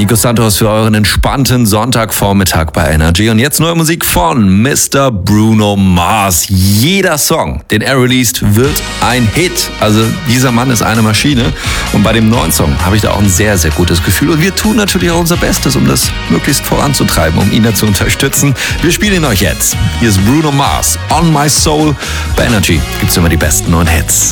Nico Santos für euren entspannten Sonntagvormittag bei Energy. Und jetzt neue Musik von Mr. Bruno Mars. Jeder Song, den er released, wird ein Hit. Also dieser Mann ist eine Maschine. Und bei dem neuen Song habe ich da auch ein sehr, sehr gutes Gefühl. Und wir tun natürlich auch unser Bestes, um das möglichst voranzutreiben, um ihn da zu unterstützen. Wir spielen ihn euch jetzt. Hier ist Bruno Mars, On My Soul. Bei Energy gibt es immer die besten neuen Hits.